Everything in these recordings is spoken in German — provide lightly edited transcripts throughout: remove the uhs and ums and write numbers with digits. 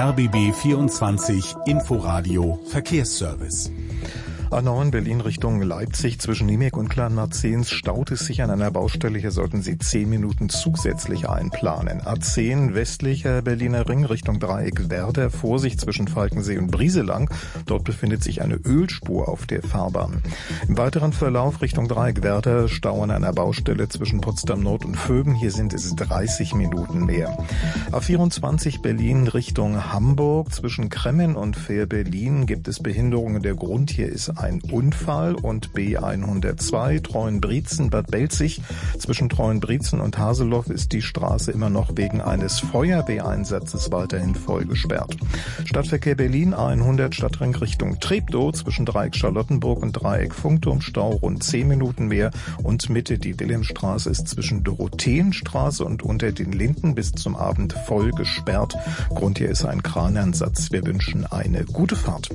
RBB 24 Inforadio Verkehrsservice. A9 Berlin Richtung Leipzig zwischen Niemek und Kleinmarzens staut es sich an einer Baustelle. Hier sollten Sie 10 Minuten zusätzlich einplanen. A10 westlicher Berliner Ring Richtung Dreieck Werder. Vorsicht zwischen Falkensee und Brieselang. Dort befindet sich eine Ölspur auf der Fahrbahn. Im weiteren Verlauf Richtung Dreieck Werder Stau an einer Baustelle zwischen Potsdam Nord und Vöben. Hier sind es 30 Minuten mehr. A24 Berlin Richtung Hamburg zwischen Kremmen und Fähr-Berlin gibt es Behinderungen. Der Grund hier ist ein Unfall und B102 Treuenbrietzen Bad Belzig. Zwischen Treuenbrietzen und Haseloff ist die Straße immer noch wegen eines Feuerwehreinsatzes weiterhin voll gesperrt. Stadtverkehr Berlin A100 Stadtring Richtung Treptow zwischen Dreieck Charlottenburg und Dreieck Funkturm Stau rund 10 Minuten mehr und Mitte die Wilhelmstraße ist zwischen Dorotheenstraße und unter den Linden bis zum Abend voll gesperrt. Grund hier ist ein Kranersatz. Wir wünschen eine gute Fahrt.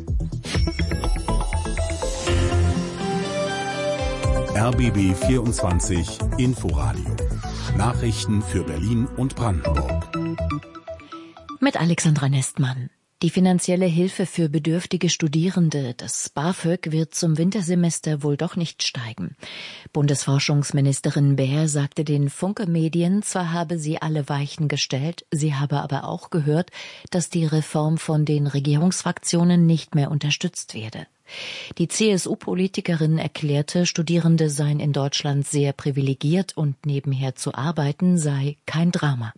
RBB 24 Inforadio. Nachrichten für Berlin und Brandenburg. Mit Alexandra Nestmann. Die finanzielle Hilfe für bedürftige Studierende, das BAföG, wird zum Wintersemester wohl doch nicht steigen. Bundesforschungsministerin Baer sagte den Funke-Medien, zwar habe sie alle Weichen gestellt, sie habe aber auch gehört, dass die Reform von den Regierungsfraktionen nicht mehr unterstützt werde. Die CSU-Politikerin erklärte, Studierende seien in Deutschland sehr privilegiert und nebenher zu arbeiten sei kein Drama.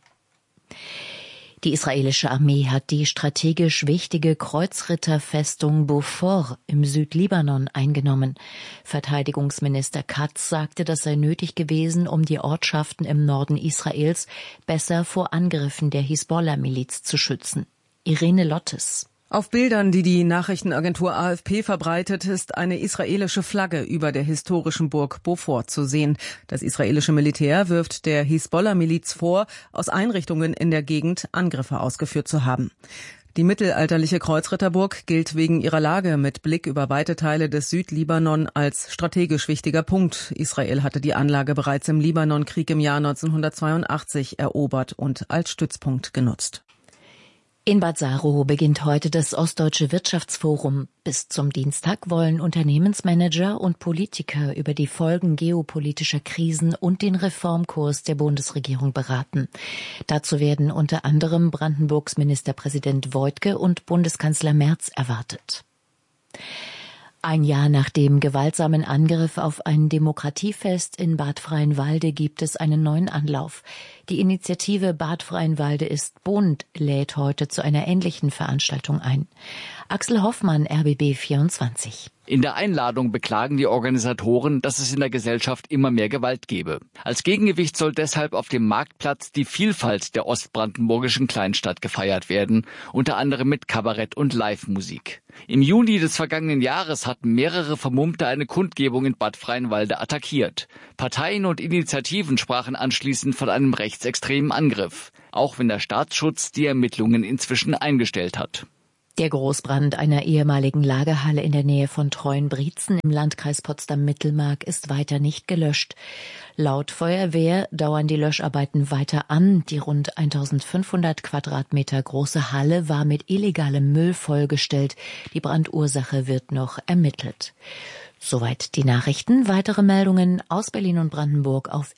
Die israelische Armee hat die strategisch wichtige Kreuzritterfestung Beaufort im Südlibanon eingenommen. Verteidigungsminister Katz sagte, das sei nötig gewesen, um die Ortschaften im Norden Israels besser vor Angriffen der Hisbollah-Miliz zu schützen. Irene Lottes. Auf Bildern, die die Nachrichtenagentur AFP verbreitet, ist eine israelische Flagge über der historischen Burg Beaufort zu sehen. Das israelische Militär wirft der Hisbollah-Miliz vor, aus Einrichtungen in der Gegend Angriffe ausgeführt zu haben. Die mittelalterliche Kreuzritterburg gilt wegen ihrer Lage mit Blick über weite Teile des Südlibanon als strategisch wichtiger Punkt. Israel hatte die Anlage bereits im Libanonkrieg im Jahr 1982 erobert und als Stützpunkt genutzt. In Bad Saarow beginnt heute das Ostdeutsche Wirtschaftsforum. Bis zum Dienstag wollen Unternehmensmanager und Politiker über die Folgen geopolitischer Krisen und den Reformkurs der Bundesregierung beraten. Dazu werden unter anderem Brandenburgs Ministerpräsident Woidke und Bundeskanzler Merz erwartet. Ein Jahr nach dem gewaltsamen Angriff auf ein Demokratiefest in Bad Freienwalde gibt es einen neuen Anlauf. Die Initiative Bad Freienwalde ist bunt lädt heute zu einer ähnlichen Veranstaltung ein. Axel Hoffmann, RBB 24. In der Einladung beklagen die Organisatoren, dass es in der Gesellschaft immer mehr Gewalt gebe. Als Gegengewicht soll deshalb auf dem Marktplatz die Vielfalt der ostbrandenburgischen Kleinstadt gefeiert werden, unter anderem mit Kabarett und Live-Musik. Im Juni des vergangenen Jahres hatten mehrere Vermummte eine Kundgebung in Bad Freienwalde attackiert. Parteien und Initiativen sprachen anschließend von einem rechtsextremen Angriff, auch wenn der Staatsschutz die Ermittlungen inzwischen eingestellt hat. Der Großbrand einer ehemaligen Lagerhalle in der Nähe von Treuenbrietzen im Landkreis Potsdam-Mittelmark ist weiter nicht gelöscht. Laut Feuerwehr dauern die Löscharbeiten weiter an. Die rund 1500 Quadratmeter große Halle war mit illegalem Müll vollgestellt. Die Brandursache wird noch ermittelt. Soweit die Nachrichten. Weitere Meldungen aus Berlin und Brandenburg auf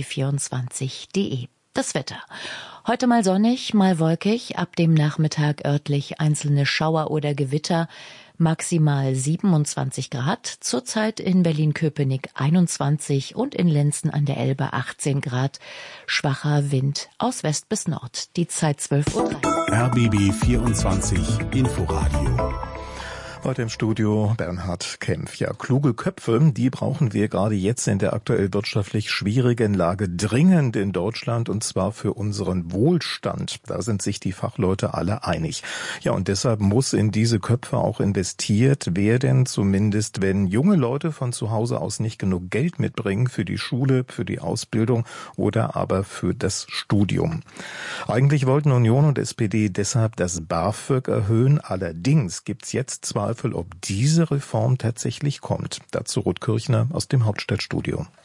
rbb24.de. Das Wetter. Heute mal sonnig, mal wolkig, ab dem Nachmittag örtlich einzelne Schauer oder Gewitter, maximal 27 Grad, zurzeit in Berlin-Köpenick 21 und in Lenzen an der Elbe 18 Grad, schwacher Wind aus West bis Nord, die Zeit 12:03 Uhr. RBB 24 Inforadio. Heute im Studio Bernhard Kempf. Ja, kluge Köpfe, die brauchen wir gerade jetzt in der aktuell wirtschaftlich schwierigen Lage dringend in Deutschland und zwar für unseren Wohlstand. Da sind sich die Fachleute alle einig. Ja, und deshalb muss in diese Köpfe auch investiert werden, zumindest wenn junge Leute von zu Hause aus nicht genug Geld mitbringen für die Schule, für die Ausbildung oder aber für das Studium. Eigentlich wollten Union und SPD deshalb das BAföG erhöhen. Allerdings gibt's jetzt zwar ob diese Reform tatsächlich kommt. Dazu Ruth Kirchner aus dem Hauptstadtstudio.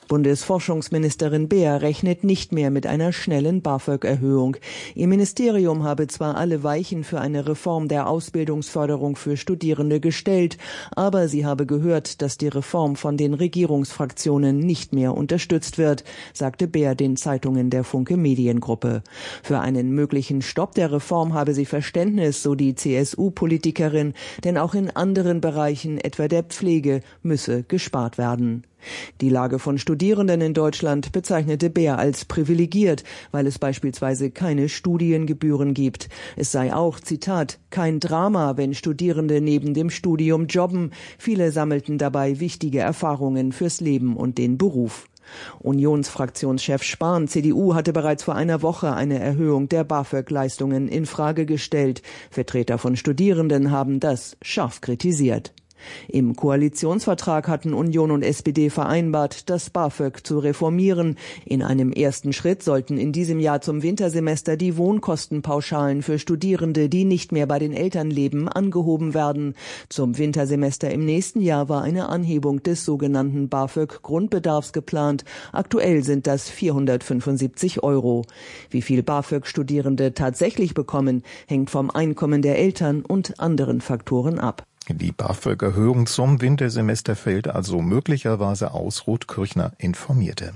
Bundesforschungsministerin Beer rechnet nicht mehr mit einer schnellen BAföG-Erhöhung. Ihr Ministerium habe zwar alle Weichen für eine Reform der Ausbildungsförderung für Studierende gestellt, aber sie habe gehört, dass die Reform von den Regierungsfraktionen nicht mehr unterstützt wird, sagte Beer den Zeitungen der Funke Mediengruppe. Für einen möglichen Stopp der Reform habe sie Verständnis, so die CSU-Politikerin, denn auch in anderen Bereichen, etwa der Pflege, müsse gespart werden. Die Lage von Studierenden in Deutschland bezeichnete Beer als privilegiert, weil es beispielsweise keine Studiengebühren gibt. Es sei auch, Zitat, kein Drama, wenn Studierende neben dem Studium jobben. Viele sammelten dabei wichtige Erfahrungen fürs Leben und den Beruf. Unionsfraktionschef Spahn, CDU, hatte bereits vor einer Woche eine Erhöhung der BAföG-Leistungen in Frage gestellt. Vertreter von Studierenden haben das scharf kritisiert. Im Koalitionsvertrag hatten Union und SPD vereinbart, das BAföG zu reformieren. In einem ersten Schritt sollten in diesem Jahr zum Wintersemester die Wohnkostenpauschalen für Studierende, die nicht mehr bei den Eltern leben, angehoben werden. Zum Wintersemester im nächsten Jahr war eine Anhebung des sogenannten BAföG-Grundbedarfs geplant. Aktuell sind das 475 €. Wie viel BAföG-Studierende tatsächlich bekommen, hängt vom Einkommen der Eltern und anderen Faktoren ab. Die BAföG-Erhöhung zum Wintersemester fällt also möglicherweise aus, Ruth Kirchner informierte.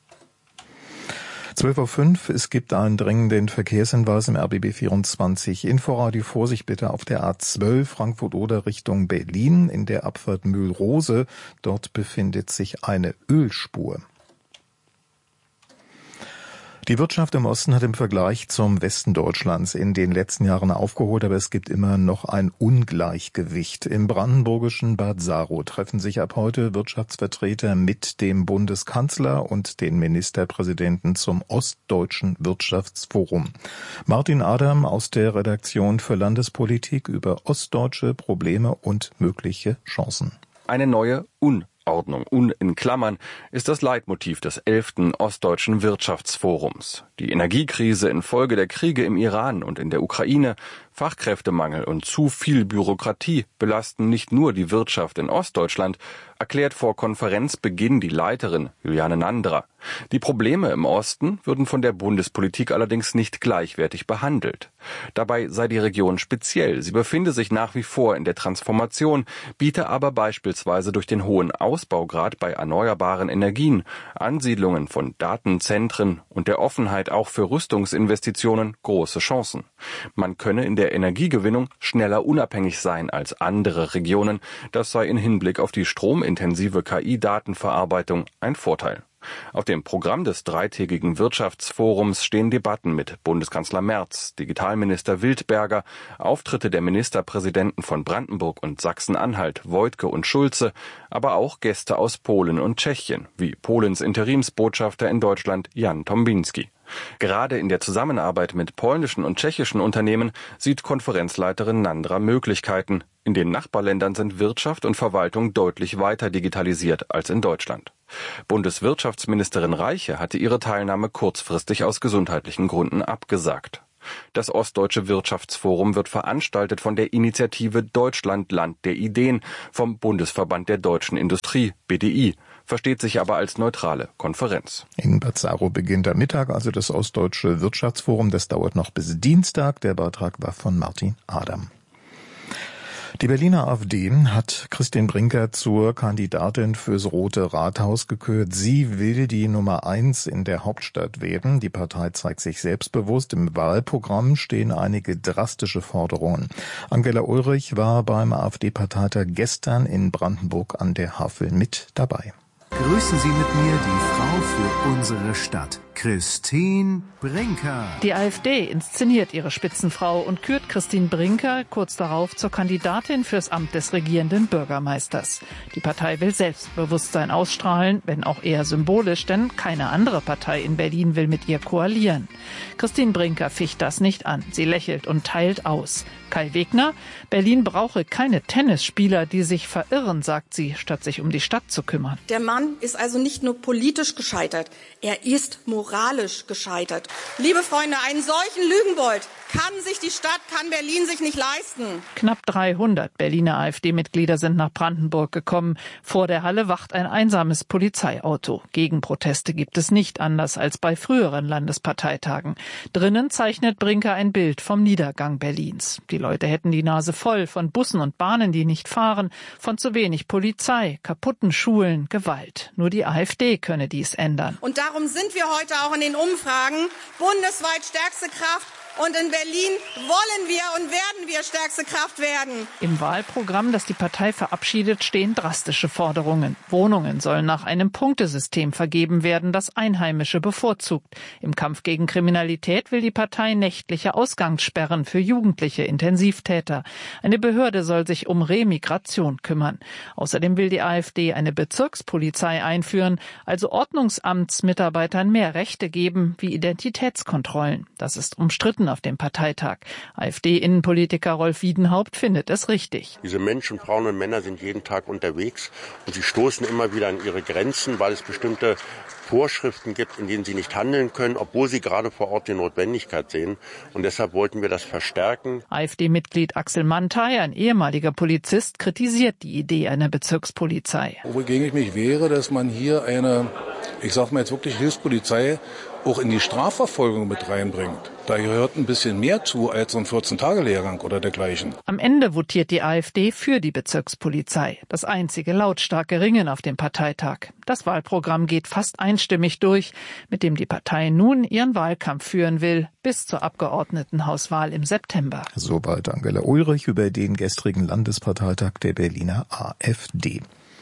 12:05 Uhr, es gibt einen dringenden Verkehrshinweis im RBB 24 Inforadio. Vorsicht bitte auf der A12 Frankfurt-Oder Richtung Berlin in der Abfahrt Mühlrose. Dort befindet sich eine Ölspur. Die Wirtschaft im Osten hat im Vergleich zum Westen Deutschlands in den letzten Jahren aufgeholt, aber es gibt immer noch ein Ungleichgewicht. Im brandenburgischen Bad Saro treffen sich ab heute Wirtschaftsvertreter mit dem Bundeskanzler und den Ministerpräsidenten zum Ostdeutschen Wirtschaftsforum. Martin Adam aus der Redaktion für Landespolitik über ostdeutsche Probleme und mögliche Chancen. Eine neue Unordnung, in Klammern, ist das Leitmotiv des 11. Ostdeutschen Wirtschaftsforums. Die Energiekrise infolge der Kriege im Iran und in der Ukraine, Fachkräftemangel und zu viel Bürokratie belasten nicht nur die Wirtschaft in Ostdeutschland, erklärt vor Konferenzbeginn die Leiterin Juliane Nandra. Die Probleme im Osten würden von der Bundespolitik allerdings nicht gleichwertig behandelt. Dabei sei die Region speziell. Sie befinde sich nach wie vor in der Transformation, biete aber beispielsweise durch den hohen Ausbaugrad bei erneuerbaren Energien, Ansiedlungen von Datenzentren und der Offenheit auch für Rüstungsinvestitionen große Chancen. Man könne in der Energiegewinnung schneller unabhängig sein als andere Regionen. Das sei in Hinblick auf die stromintensive KI-Datenverarbeitung ein Vorteil. Auf dem Programm des dreitägigen Wirtschaftsforums stehen Debatten mit Bundeskanzler Merz, Digitalminister Wildberger, Auftritte der Ministerpräsidenten von Brandenburg und Sachsen-Anhalt, Woidke und Schulze, aber auch Gäste aus Polen und Tschechien, wie Polens Interimsbotschafter in Deutschland Jan Tombinski. Gerade in der Zusammenarbeit mit polnischen und tschechischen Unternehmen sieht Konferenzleiterin Nandra Möglichkeiten. In den Nachbarländern sind Wirtschaft und Verwaltung deutlich weiter digitalisiert als in Deutschland. Bundeswirtschaftsministerin Reiche hatte ihre Teilnahme kurzfristig aus gesundheitlichen Gründen abgesagt. Das Ostdeutsche Wirtschaftsforum wird veranstaltet von der Initiative Deutschland Land der Ideen vom Bundesverband der Deutschen Industrie, BDI, versteht sich aber als neutrale Konferenz. In Bad Saro beginnt am Mittag also das Ostdeutsche Wirtschaftsforum. Das dauert noch bis Dienstag. Der Beitrag war von Martin Adam. Die Berliner AfD hat Christine Brinker zur Kandidatin fürs Rote Rathaus gekürt. Sie will die Nummer 1 in der Hauptstadt werden. Die Partei zeigt sich selbstbewusst. Im Wahlprogramm stehen einige drastische Forderungen. Angela Ulrich war beim AfD-Parteitag gestern in Brandenburg an der Havel mit dabei. Grüßen Sie mit mir die Frau für unsere Stadt, Christine Brinker. Die AfD inszeniert ihre Spitzenfrau und kürt Christine Brinker kurz darauf zur Kandidatin fürs Amt des regierenden Bürgermeisters. Die Partei will Selbstbewusstsein ausstrahlen, wenn auch eher symbolisch, denn keine andere Partei in Berlin will mit ihr koalieren. Christine Brinker ficht das nicht an. Sie lächelt und teilt aus. Kai Wegner, Berlin brauche keine Tennisspieler, die sich verirren, sagt sie, statt sich um die Stadt zu kümmern. Der Mann Erdogan ist also nicht nur politisch gescheitert, er ist moralisch gescheitert. Liebe Freunde, einen solchen Lügenbold kann sich die Stadt, kann Berlin sich nicht leisten. Knapp 300 Berliner AfD-Mitglieder sind nach Brandenburg gekommen. Vor der Halle wacht ein einsames Polizeiauto. Gegenproteste gibt es nicht, anders als bei früheren Landesparteitagen. Drinnen zeichnet Brinker ein Bild vom Niedergang Berlins. Die Leute hätten die Nase voll von Bussen und Bahnen, die nicht fahren, von zu wenig Polizei, kaputten Schulen, Gewalt. Nur die AfD könne dies ändern. Und darum sind wir heute auch in den Umfragen bundesweit stärkste Kraft. Und in Berlin wollen wir und werden wir stärkste Kraft werden. Im Wahlprogramm, das die Partei verabschiedet, stehen drastische Forderungen. Wohnungen sollen nach einem Punktesystem vergeben werden, das Einheimische bevorzugt. Im Kampf gegen Kriminalität will die Partei nächtliche Ausgangssperren für jugendliche Intensivtäter. Eine Behörde soll sich um Remigration kümmern. Außerdem will die AfD eine Bezirkspolizei einführen, also Ordnungsamtsmitarbeitern mehr Rechte geben, wie Identitätskontrollen. Das ist umstritten auf dem Parteitag. AfD-Innenpolitiker Rolf Wiedenhaupt findet es richtig. Diese Menschen, Frauen und Männer sind jeden Tag unterwegs und sie stoßen immer wieder an ihre Grenzen, weil es bestimmte Vorschriften gibt, in denen sie nicht handeln können, obwohl sie gerade vor Ort die Notwendigkeit sehen. Und deshalb wollten wir das verstärken. AfD-Mitglied Axel Mantei, ein ehemaliger Polizist, kritisiert die Idee einer Bezirkspolizei. Wogegen ich mich wehre, dass man hier eine, ich sag mal jetzt wirklich Hilfspolizei auch in die Strafverfolgung mit reinbringt. Da gehört ein bisschen mehr zu als so ein 14-Tage-Lehrgang oder dergleichen. Am Ende votiert die AfD für die Bezirkspolizei. Das einzige lautstarke Ringen auf dem Parteitag. Das Wahlprogramm geht fast einstimmig durch, mit dem die Partei nun ihren Wahlkampf führen will, bis zur Abgeordnetenhauswahl im September. Soweit Angela Ulrich über den gestrigen Landesparteitag der Berliner AfD.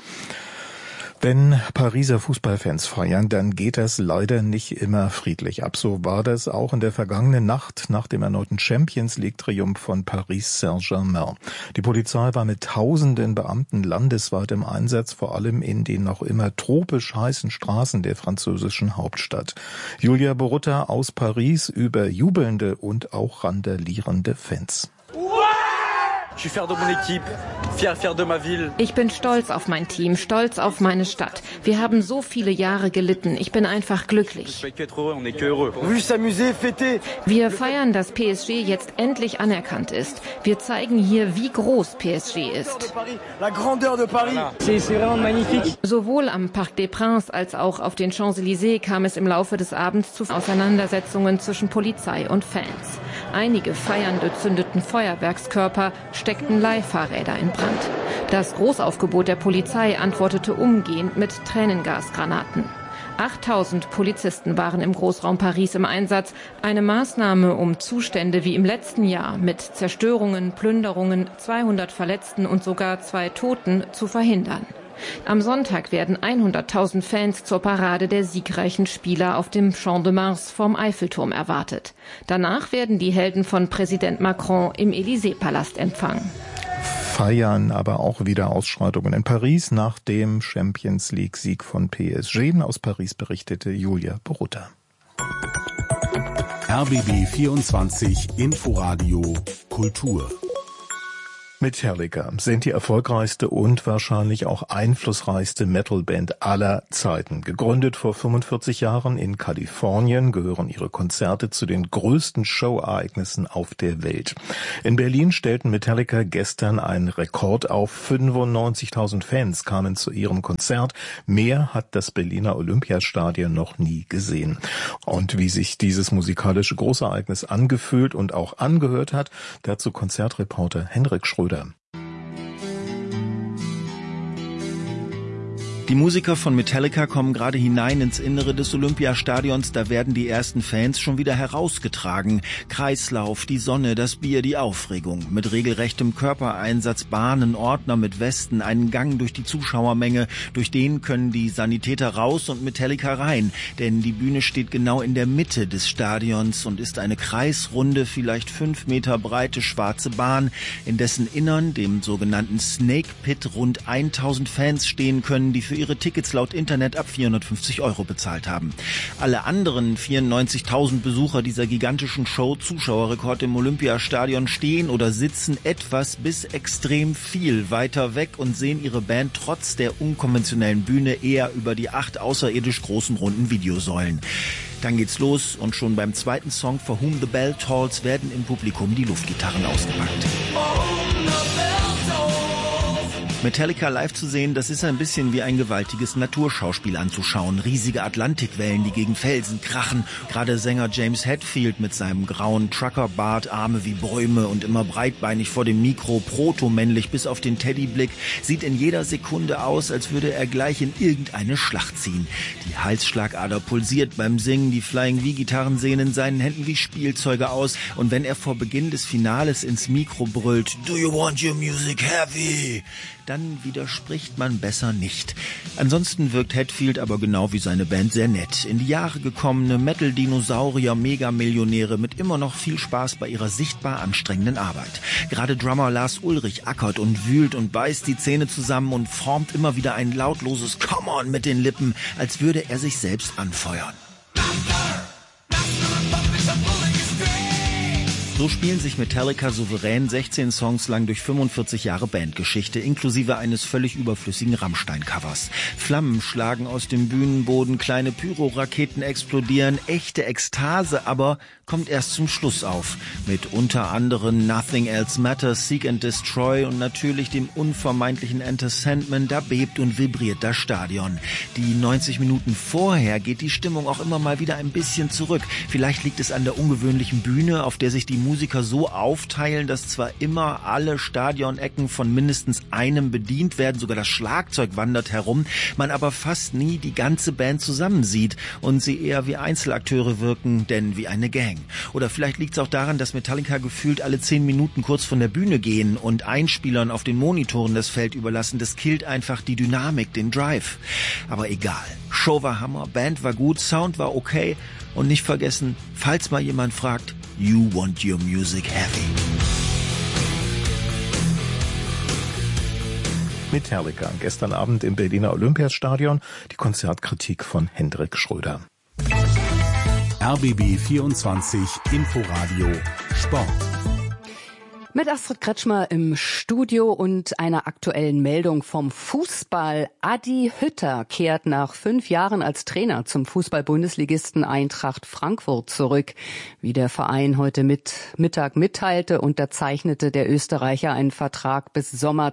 Wenn Pariser Fußballfans feiern, dann geht das leider nicht immer friedlich ab. So war das auch in der vergangenen Nacht nach dem erneuten Champions-League-Triumph von Paris Saint-Germain. Die Polizei war mit tausenden Beamten landesweit im Einsatz, vor allem in den noch immer tropisch heißen Straßen der französischen Hauptstadt. Julia Borutta aus Paris über jubelnde und auch randalierende Fans. Ich bin stolz auf mein Team, stolz auf meine Stadt. Wir haben so viele Jahre gelitten. Ich bin einfach glücklich. Wir feiern, dass PSG jetzt endlich anerkannt ist. Wir zeigen hier, wie groß PSG ist. Sowohl am Parc des Princes als auch auf den Champs-Élysées kam es im Laufe des Abends zu Auseinandersetzungen zwischen Polizei und Fans. Einige Feiernde zündeten Feuerwerkskörper, steckten Leihfahrräder in Brand. Das Großaufgebot der Polizei antwortete umgehend mit Tränengasgranaten. 8000 Polizisten waren im Großraum Paris im Einsatz. Eine Maßnahme, um Zustände wie im letzten Jahr mit Zerstörungen, Plünderungen, 200 Verletzten und sogar 2 Toten zu verhindern. Am Sonntag werden 100.000 Fans zur Parade der siegreichen Spieler auf dem Champ de Mars vorm Eiffelturm erwartet. Danach werden die Helden von Präsident Macron im Élysée-Palast empfangen. Feiern, aber auch wieder Ausschreitungen in Paris nach dem Champions-League-Sieg von PSG. Aus Paris berichtete Julia Borutta. RBB 24 Inforadio Kultur. Metallica sind die erfolgreichste und wahrscheinlich auch einflussreichste Metalband aller Zeiten. Gegründet vor 45 Jahren in Kalifornien, gehören ihre Konzerte zu den größten Showereignissen auf der Welt. In Berlin stellten Metallica gestern einen Rekord auf. 95.000 Fans kamen zu ihrem Konzert. Mehr hat das Berliner Olympiastadion noch nie gesehen. Und wie sich dieses musikalische Großereignis angefühlt und auch angehört hat, dazu Konzertreporter Henrik Schröder. Die Musiker von Metallica kommen gerade hinein ins Innere des Olympiastadions. Da werden die ersten Fans schon wieder herausgetragen. Kreislauf, die Sonne, das Bier, die Aufregung. Mit regelrechtem Körpereinsatz, Bahnen, Ordner mit Westen, einen Gang durch die Zuschauermenge. Durch den können die Sanitäter raus und Metallica rein. Denn die Bühne steht genau in der Mitte des Stadions und ist eine kreisrunde, vielleicht 5 Meter breite schwarze Bahn, in dessen Innern, dem sogenannten Snake Pit, rund 1000 Fans stehen können, die für ihre Tickets laut Internet ab 450 € bezahlt haben. Alle anderen 94.000 Besucher dieser gigantischen Show, Zuschauerrekord im Olympiastadion, stehen oder sitzen etwas bis extrem viel weiter weg und sehen ihre Band trotz der unkonventionellen Bühne eher über die 8 außerirdisch großen runden Videosäulen. Dann geht's los und schon beim zweiten Song For Whom the Bell Tolls werden im Publikum die Luftgitarren ausgepackt. Metallica live zu sehen, das ist ein bisschen wie ein gewaltiges Naturschauspiel anzuschauen. Riesige Atlantikwellen, die gegen Felsen krachen. Gerade Sänger James Hetfield mit seinem grauen Truckerbart, Arme wie Bäume und immer breitbeinig vor dem Mikro, protomännlich bis auf den Teddyblick, sieht in jeder Sekunde aus, als würde er gleich in irgendeine Schlacht ziehen. Die Halsschlagader pulsiert beim Singen, die Flying V-Gitarren sehen in seinen Händen wie Spielzeuge aus. Und wenn er vor Beginn des Finales ins Mikro brüllt, "Do you want your music heavy?", dann widerspricht man besser nicht. Ansonsten wirkt Hetfield aber genau wie seine Band sehr nett. In die Jahre gekommene Metal-Dinosaurier-Megamillionäre mit immer noch viel Spaß bei ihrer sichtbar anstrengenden Arbeit. Gerade Drummer Lars Ulrich ackert und wühlt und beißt die Zähne zusammen und formt immer wieder ein lautloses Come on mit den Lippen, als würde er sich selbst anfeuern. So spielen sich Metallica souverän 16 Songs lang durch 45 Jahre Bandgeschichte, inklusive eines völlig überflüssigen Rammstein-Covers. Flammen schlagen aus dem Bühnenboden, kleine Pyroraketen explodieren, echte Ekstase aber kommt erst zum Schluss auf. Mit unter anderem Nothing Else Matters, Seek and Destroy und natürlich dem unvermeidlichen Enter Sandman, da bebt und vibriert das Stadion. Die 90 Minuten vorher geht die Stimmung auch immer mal wieder ein bisschen zurück. Vielleicht liegt es an der ungewöhnlichen Bühne, auf der sich die Musiker so aufteilen, dass zwar immer alle Stadionecken von mindestens einem bedient werden, sogar das Schlagzeug wandert herum, man aber fast nie die ganze Band zusammen sieht und sie eher wie Einzelakteure wirken, denn wie eine Gang. Oder vielleicht liegt es auch daran, dass Metallica gefühlt alle 10 Minuten kurz von der Bühne gehen und Einspielern auf den Monitoren das Feld überlassen. Das killt einfach die Dynamik, den Drive. Aber egal. Show war Hammer, Band war gut, Sound war okay und nicht vergessen, falls mal jemand fragt, you want your music heavy. Metallica gestern Abend im Berliner Olympiastadion, die Konzertkritik von Hendrik Schröder. RBB 24 Inforadio Sport. Mit Astrid Kretschmer im Studio und einer aktuellen Meldung vom Fußball. Adi Hütter kehrt nach 5 Jahren als Trainer zum Fußball-Bundesligisten Eintracht Frankfurt zurück. Wie der Verein heute Mittag mitteilte, unterzeichnete der Österreicher einen Vertrag bis Sommer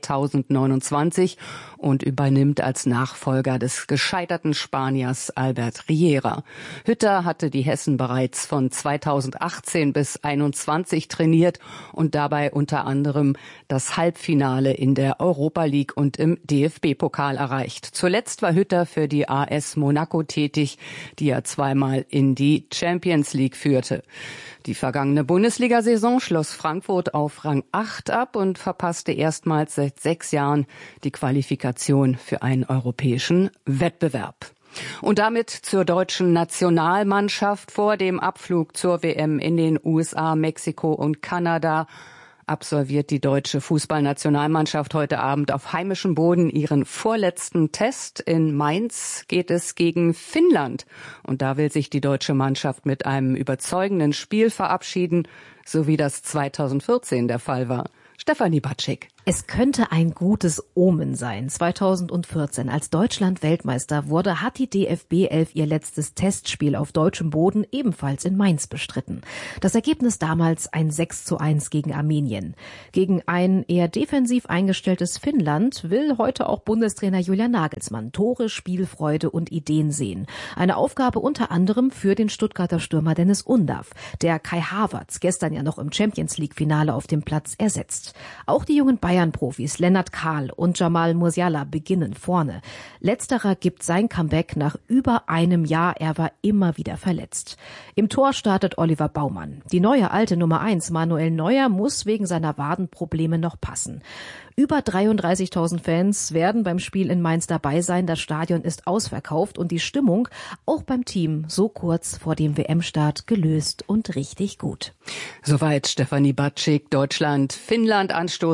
2029 und übernimmt als Nachfolger des gescheiterten Spaniers Albert Riera. Hütter hatte die Hessen bereits von 2018 bis 2021 trainiert und dabei unter anderem das Halbfinale in der Europa League und im DFB-Pokal erreicht. Zuletzt war Hütter für die AS Monaco tätig, die er zweimal in die Champions League führte. Die vergangene Bundesliga-Saison schloss Frankfurt auf Rang 8 ab und verpasste erstmals seit 6 Jahren die Qualifikation für einen europäischen Wettbewerb. Und damit zur deutschen Nationalmannschaft. Vor dem Abflug zur WM in den USA, Mexiko und Kanada absolviert die deutsche Fußballnationalmannschaft heute Abend auf heimischem Boden ihren vorletzten Test. In Mainz geht es gegen Finnland. Und da will sich die deutsche Mannschaft mit einem überzeugenden Spiel verabschieden, so wie das 2014 der Fall war. Stefanie Batschik. Es könnte ein gutes Omen sein. 2014, als Deutschland Weltmeister wurde, hat die DFB 11 ihr letztes Testspiel auf deutschem Boden ebenfalls in Mainz bestritten. Das Ergebnis damals ein 6:1 gegen Armenien. Gegen ein eher defensiv eingestelltes Finnland will heute auch Bundestrainer Julian Nagelsmann Tore, Spielfreude und Ideen sehen. Eine Aufgabe unter anderem für den Stuttgarter Stürmer Dennis Undav, der Kai Havertz gestern ja noch im Champions-League-Finale auf dem Platz ersetzt. Auch die jungen Bayern-Profis Lennart Kahl und Jamal Musiala beginnen vorne. Letzterer gibt sein Comeback nach über einem Jahr. Er war immer wieder verletzt. Im Tor startet Oliver Baumann. Die neue alte Nummer 1 Manuel Neuer muss wegen seiner Wadenprobleme noch passen. Über 33.000 Fans werden beim Spiel in Mainz dabei sein. Das Stadion ist ausverkauft und die Stimmung auch beim Team so kurz vor dem WM-Start gelöst und richtig gut. Soweit Stefanie Batschik. Deutschland-Finnland. Anstoß ist um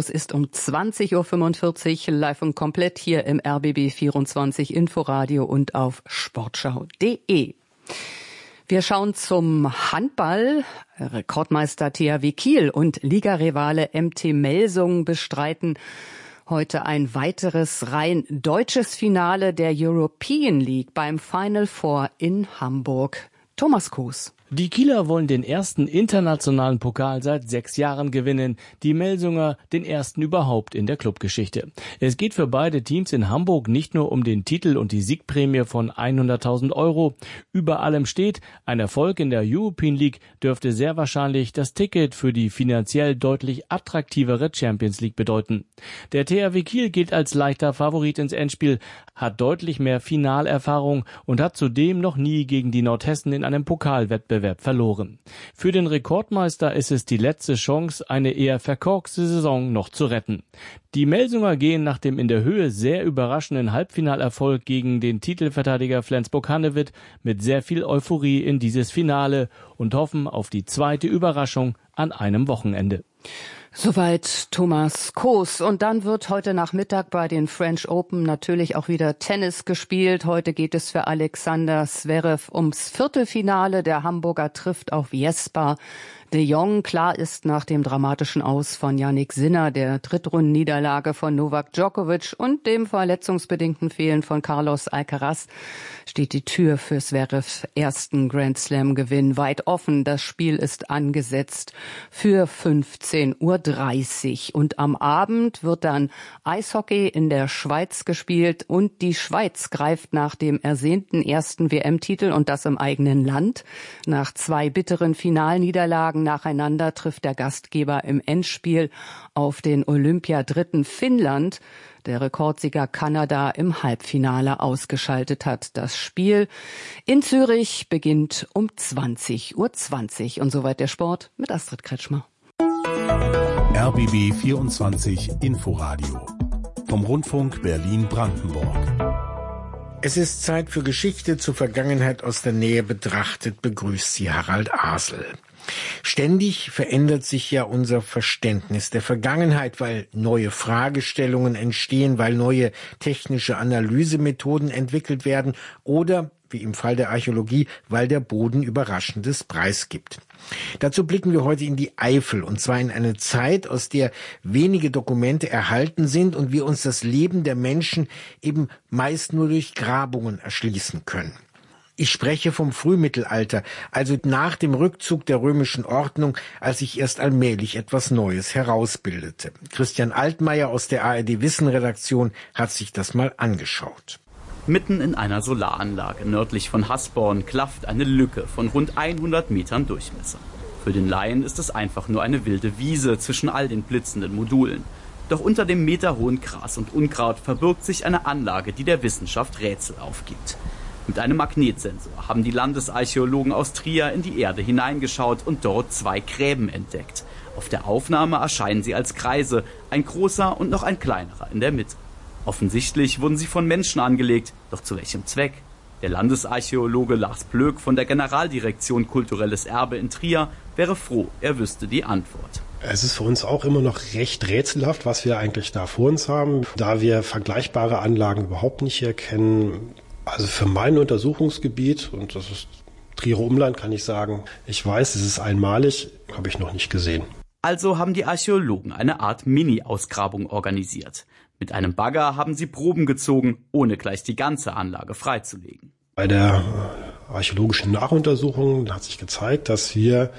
20.45 Uhr live und komplett hier im RBB 24 Inforadio und auf sportschau.de. Wir schauen zum Handball. Rekordmeister THW Kiel und Ligarivale MT Melsungen bestreiten heute ein weiteres rein deutsches Finale der European League beim Final Four in Hamburg. Thomas Koos. Die Kieler wollen den ersten internationalen Pokal seit 6 Jahren gewinnen, die Melsunger den ersten überhaupt in der Clubgeschichte. Es geht für beide Teams in Hamburg nicht nur um den Titel und die Siegprämie von 100.000 €. Über allem steht, ein Erfolg in der European League dürfte sehr wahrscheinlich das Ticket für die finanziell deutlich attraktivere Champions League bedeuten. Der THW Kiel gilt als leichter Favorit ins Endspiel, hat deutlich mehr Finalerfahrung und hat zudem noch nie gegen die Nordhessen in einem Pokalwettbewerb verloren. Für den Rekordmeister ist es die letzte Chance, eine eher verkorkste Saison noch zu retten. Die Melsunger gehen nach dem in der Höhe sehr überraschenden Halbfinalerfolg gegen den Titelverteidiger Flensburg-Handewitt mit sehr viel Euphorie in dieses Finale und hoffen auf die zweite Überraschung an einem Wochenende. Soweit Thomas Koos. Und dann wird heute Nachmittag bei den French Open natürlich auch wieder Tennis gespielt. Heute geht es für Alexander Zverev ums Viertelfinale. Der Hamburger trifft auf Jesper de Jong. Klar ist nach dem dramatischen Aus von Jannik Sinner, der Drittrundenniederlage von Novak Djokovic und dem verletzungsbedingten Fehlen von Carlos Alcaraz steht die Tür für Zverevs ersten Grand Slam Gewinn weit offen. Das Spiel ist angesetzt für 15.30 Uhr. Und am Abend wird dann Eishockey in der Schweiz gespielt und die Schweiz greift nach dem ersehnten ersten WM-Titel und das im eigenen Land. Nach 2 bitteren Finalniederlagen nacheinander trifft der Gastgeber im Endspiel auf den Olympiadritten Finnland, der Rekordsieger Kanada im Halbfinale ausgeschaltet hat. Das Spiel in Zürich beginnt um 20.20 Uhr. Und soweit der Sport mit Astrid Kretschmer. RBB 24 Inforadio vom Rundfunk Berlin-Brandenburg. Es ist Zeit für Geschichte zur Vergangenheit aus der Nähe betrachtet, begrüßt sie Harald Asel. Ständig verändert sich ja unser Verständnis der Vergangenheit, weil neue Fragestellungen entstehen, weil neue technische Analysemethoden entwickelt werden oder, wie im Fall der Archäologie, weil der Boden Überraschendes preisgibt. Dazu blicken wir heute in die Eifel, und zwar in eine Zeit, aus der wenige Dokumente erhalten sind und wir uns das Leben der Menschen eben meist nur durch Grabungen erschließen können. Ich spreche vom Frühmittelalter, also nach dem Rückzug der römischen Ordnung, als sich erst allmählich etwas Neues herausbildete. Christian Altmaier aus der ARD-Wissen-Redaktion hat sich das mal angeschaut. Mitten in einer Solaranlage nördlich von Hasborn klafft eine Lücke von rund 100 Metern Durchmesser. Für den Laien ist es einfach nur eine wilde Wiese zwischen all den blitzenden Modulen. Doch unter dem meterhohen Gras und Unkraut verbirgt sich eine Anlage, die der Wissenschaft Rätsel aufgibt. Mit einem Magnetsensor haben die Landesarchäologen aus Trier in die Erde hineingeschaut und dort 2 Gräben entdeckt. Auf der Aufnahme erscheinen sie als Kreise, ein großer und noch ein kleinerer in der Mitte. Offensichtlich wurden sie von Menschen angelegt, doch zu welchem Zweck? Der Landesarchäologe Lars Plöck von der Generaldirektion Kulturelles Erbe in Trier wäre froh, er wüsste die Antwort. Es ist für uns auch immer noch recht rätselhaft, was wir eigentlich da vor uns haben, da wir vergleichbare Anlagen überhaupt nicht erkennen. Also für mein Untersuchungsgebiet, und das ist Trierer Umland, kann ich sagen, ich weiß, es ist einmalig, habe ich noch nicht gesehen. Also haben die Archäologen eine Art Mini-Ausgrabung organisiert. Mit einem Bagger haben sie Proben gezogen, ohne gleich die ganze Anlage freizulegen. Bei der archäologischen Nachuntersuchung hat sich gezeigt, dass wir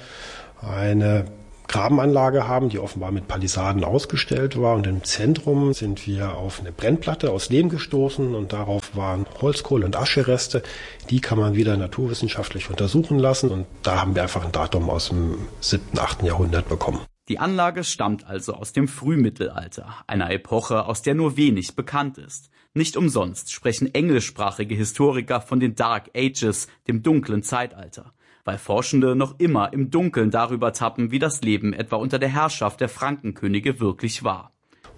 eine Grabenanlage haben, die offenbar mit Palisaden ausgestellt war. Und im Zentrum sind wir auf eine Brennplatte aus Lehm gestoßen und darauf waren Holzkohle- und Aschereste. Die kann man wieder naturwissenschaftlich untersuchen lassen. Und da haben wir einfach ein Datum aus dem 7., 8. Jahrhundert bekommen. Die Anlage stammt also aus dem Frühmittelalter, einer Epoche, aus der nur wenig bekannt ist. Nicht umsonst sprechen englischsprachige Historiker von den Dark Ages, dem dunklen Zeitalter, weil Forschende noch immer im Dunkeln darüber tappen, wie das Leben etwa unter der Herrschaft der Frankenkönige wirklich war.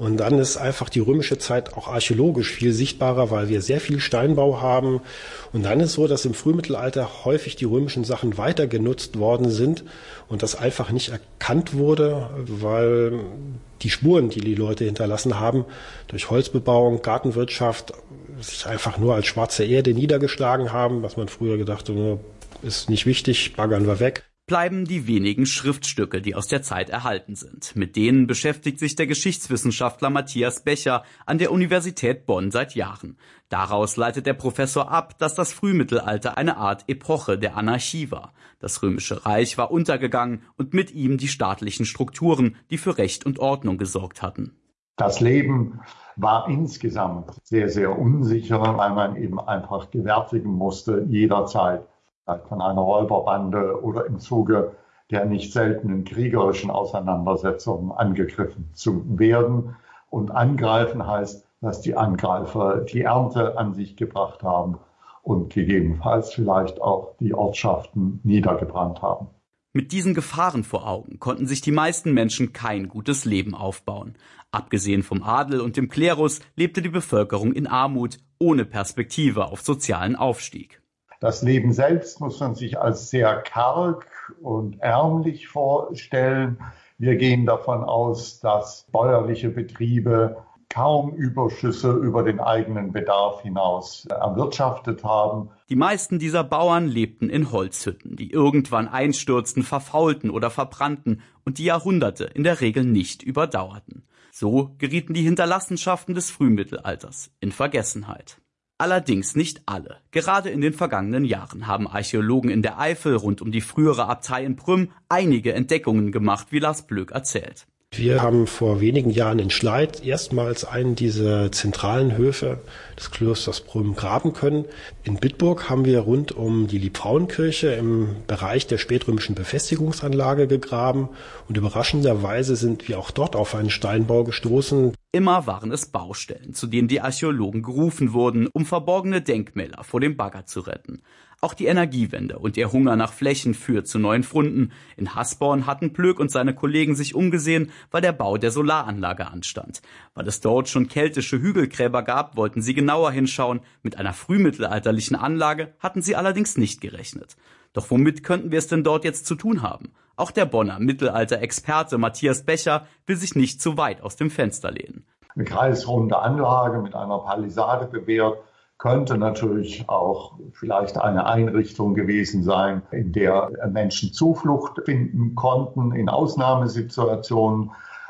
Und dann ist einfach die römische Zeit auch archäologisch viel sichtbarer, weil wir sehr viel Steinbau haben. Und dann ist so, dass im Frühmittelalter häufig die römischen Sachen weiter genutzt worden sind und das einfach nicht erkannt wurde, weil die Spuren, die die Leute hinterlassen haben, durch Holzbebauung, Gartenwirtschaft, sich einfach nur als schwarze Erde niedergeschlagen haben, was man früher gedacht hat, ist nicht wichtig, baggern wir weg. Bleiben die wenigen Schriftstücke, die aus der Zeit erhalten sind. Mit denen beschäftigt sich der Geschichtswissenschaftler Matthias Becher an der Universität Bonn seit Jahren. Daraus leitet der Professor ab, dass das Frühmittelalter eine Art Epoche der Anarchie war. Das Römische Reich war untergegangen und mit ihm die staatlichen Strukturen, die für Recht und Ordnung gesorgt hatten. Das Leben war insgesamt sehr, sehr unsicher, weil man eben einfach gewärtigen musste jederzeit von einer Räuberbande oder im Zuge der nicht seltenen kriegerischen Auseinandersetzungen angegriffen zu werden. Und angreifen heißt, dass die Angreifer die Ernte an sich gebracht haben und gegebenenfalls vielleicht auch die Ortschaften niedergebrannt haben. Mit diesen Gefahren vor Augen konnten sich die meisten Menschen kein gutes Leben aufbauen. Abgesehen vom Adel und dem Klerus lebte die Bevölkerung in Armut, ohne Perspektive auf sozialen Aufstieg. Das Leben selbst muss man sich als sehr karg und ärmlich vorstellen. Wir gehen davon aus, dass bäuerliche Betriebe kaum Überschüsse über den eigenen Bedarf hinaus erwirtschaftet haben. Die meisten dieser Bauern lebten in Holzhütten, die irgendwann einstürzten, verfaulten oder verbrannten und die Jahrhunderte in der Regel nicht überdauerten. So gerieten die Hinterlassenschaften des Frühmittelalters in Vergessenheit. Allerdings nicht alle. Gerade in den vergangenen Jahren haben Archäologen in der Eifel rund um die frühere Abtei in Prüm einige Entdeckungen gemacht, wie Lars Blöck erzählt. Wir haben vor wenigen Jahren in Schleid erstmals einen dieser zentralen Höfe des Klosters Prüm graben können. In Bitburg haben wir rund um die Liebfrauenkirche im Bereich der spätrömischen Befestigungsanlage gegraben und überraschenderweise sind wir auch dort auf einen Steinbau gestoßen. Immer waren es Baustellen, zu denen die Archäologen gerufen wurden, um verborgene Denkmäler vor dem Bagger zu retten. Auch die Energiewende und ihr Hunger nach Flächen führt zu neuen Funden. In Hasborn hatten Plöck und seine Kollegen sich umgesehen, weil der Bau der Solaranlage anstand. Weil es dort schon keltische Hügelgräber gab, wollten sie genauer hinschauen. Mit einer frühmittelalterlichen Anlage hatten sie allerdings nicht gerechnet. Doch womit könnten wir es denn dort jetzt zu tun haben? Auch der Bonner Mittelalter-Experte Matthias Becher will sich nicht zu weit aus dem Fenster lehnen. Eine kreisrunde Anlage mit einer Palisade bewehrt, könnte natürlich auch vielleicht eine Einrichtung gewesen sein, in der Menschen Zuflucht finden konnten in Ausnahmesituationen.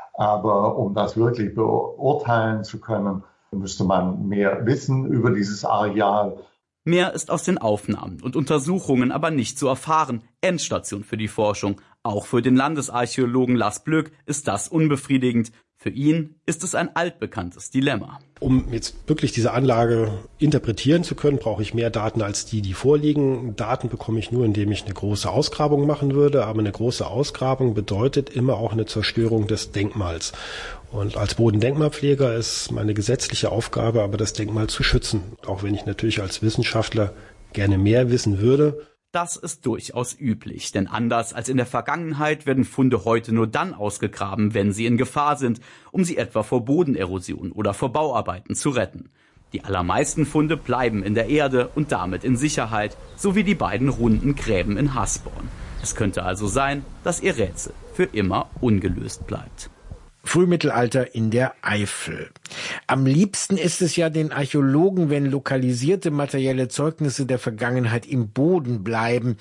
Aber um das wirklich beurteilen zu können, müsste man mehr wissen über dieses Areal. Mehr ist aus den Aufnahmen und Untersuchungen aber nicht zu erfahren. Endstation für die Forschung. Auch für den Landesarchäologen Lars Blöck ist das unbefriedigend. Für ihn ist es ein altbekanntes Dilemma. Um jetzt wirklich diese Anlage interpretieren zu können, brauche ich mehr Daten als die vorliegen. Daten bekomme ich nur, indem ich eine große Ausgrabung machen würde. Aber eine große Ausgrabung bedeutet immer auch eine Zerstörung des Denkmals. Und als Bodendenkmalpfleger ist meine gesetzliche Aufgabe, aber das Denkmal zu schützen. Auch wenn ich natürlich als Wissenschaftler gerne mehr wissen würde. Das ist durchaus üblich, denn anders als in der Vergangenheit werden Funde heute nur dann ausgegraben, wenn sie in Gefahr sind, um sie etwa vor Bodenerosion oder vor Bauarbeiten zu retten. Die allermeisten Funde bleiben in der Erde und damit in Sicherheit, so wie die beiden runden Gräben in Hasborn. Es könnte also sein, dass ihr Rätsel für immer ungelöst bleibt. Frühmittelalter in der Eifel. Am liebsten ist es ja den Archäologen, wenn lokalisierte materielle Zeugnisse der Vergangenheit im Boden bleiben,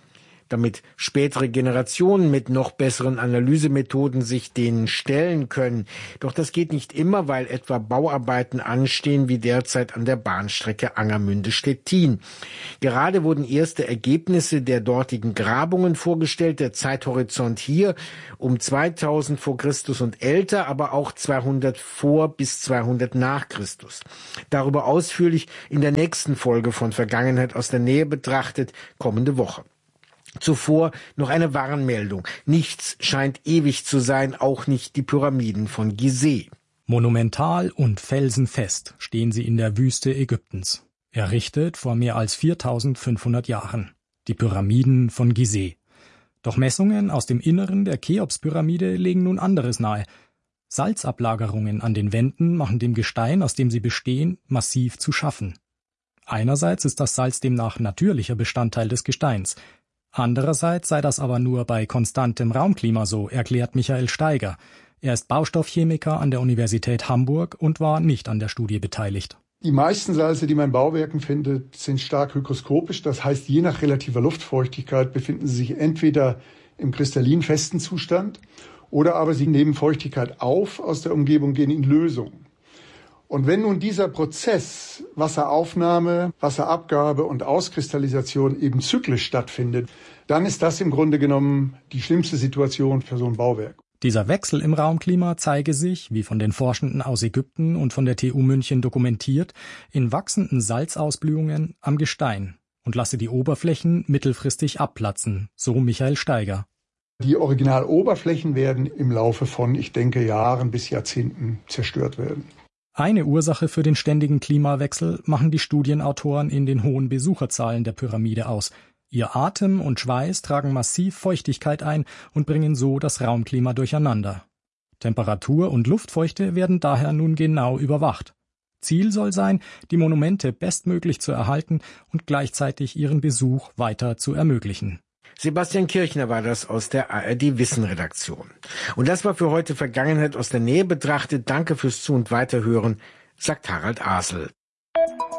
damit spätere Generationen mit noch besseren Analysemethoden sich denen stellen können. Doch das geht nicht immer, weil etwa Bauarbeiten anstehen, wie derzeit an der Bahnstrecke Angermünde-Stettin. Gerade wurden erste Ergebnisse der dortigen Grabungen vorgestellt, der Zeithorizont hier um 2000 vor Christus und älter, aber auch 200 vor bis 200 nach Christus. Darüber ausführlich in der nächsten Folge von Vergangenheit aus der Nähe betrachtet, kommende Woche. Zuvor noch eine Warnmeldung. Nichts scheint ewig zu sein, auch nicht die Pyramiden von Gizeh. Monumental und felsenfest stehen sie in der Wüste Ägyptens, errichtet vor mehr als 4500 Jahren. Die Pyramiden von Gizeh. Doch Messungen aus dem Inneren der Cheops-Pyramide legen nun anderes nahe. Salzablagerungen an den Wänden machen dem Gestein, aus dem sie bestehen, massiv zu schaffen. Einerseits ist das Salz demnach natürlicher Bestandteil des Gesteins. Andererseits sei das aber nur bei konstantem Raumklima so, erklärt Michael Steiger. Er ist Baustoffchemiker an der Universität Hamburg und war nicht an der Studie beteiligt. Die meisten Salze, die man in Bauwerken findet, sind stark hygroskopisch. Das heißt, je nach relativer Luftfeuchtigkeit befinden sie sich entweder im kristallin festen Zustand oder aber sie nehmen Feuchtigkeit auf aus der Umgebung, gehen in Lösung. Und wenn nun dieser Prozess Wasseraufnahme, Wasserabgabe und Auskristallisation eben zyklisch stattfindet, dann ist das im Grunde genommen die schlimmste Situation für so ein Bauwerk. Dieser Wechsel im Raumklima zeige sich, wie von den Forschenden aus Ägypten und von der TU München dokumentiert, in wachsenden Salzausblühungen am Gestein und lasse die Oberflächen mittelfristig abplatzen, so Michael Steiger. Die Originaloberflächen werden im Laufe von, ich denke, Jahren bis Jahrzehnten zerstört werden. Eine Ursache für den ständigen Klimawechsel machen die Studienautoren in den hohen Besucherzahlen der Pyramide aus. Ihr Atem und Schweiß tragen massiv Feuchtigkeit ein und bringen so das Raumklima durcheinander. Temperatur und Luftfeuchte werden daher nun genau überwacht. Ziel soll sein, die Monumente bestmöglich zu erhalten und gleichzeitig ihren Besuch weiter zu ermöglichen. Sebastian Kirchner war das aus der ARD-Wissen-Redaktion. Und das war für heute Vergangenheit aus der Nähe betrachtet. Danke fürs Zu- und Weiterhören, sagt Harald Asel.